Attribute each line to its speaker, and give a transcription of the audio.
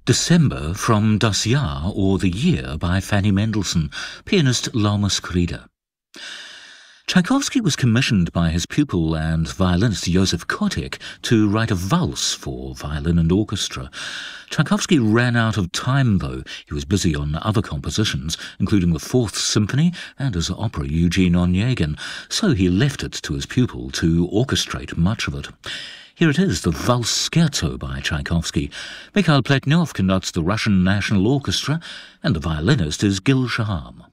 Speaker 1: December from Das Jahr or The Year by Fanny Mendelssohn, pianist Lama Skrider. Tchaikovsky was commissioned by his pupil and violinist Joseph Kotek to write a valse for violin and orchestra. Tchaikovsky ran out of time, though. He was busy on other compositions, including the Fourth Symphony and his opera Eugene Onegin, so he left it to his pupil to orchestrate much of it. Here it is, the Valse Scherzo by Tchaikovsky. Mikhail Pletnyov conducts the Russian National Orchestra, and the violinist is Gil Shaham.